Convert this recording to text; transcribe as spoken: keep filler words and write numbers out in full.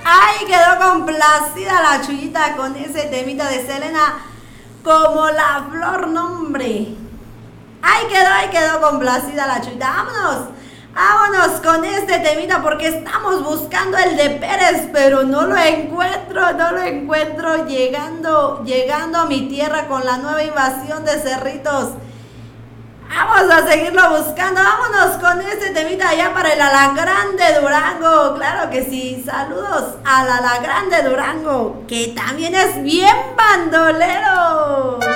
Ay, quedó complacida la Chuyita con ese temita de Selena como la flor, nombre. Ay, quedó, ay, quedó complacida la Chuyita. Vámonos, vámonos con este temita porque estamos buscando el de Pérez, pero no lo encuentro, no lo encuentro. Llegando, llegando a mi tierra con la nueva invasión de Cerritos. Vamos a seguirlo buscando. Vámonos con este temita allá para el Alagrán de Durango. Claro que sí. Saludos al Alagrán de Durango, que también es bien bandolero.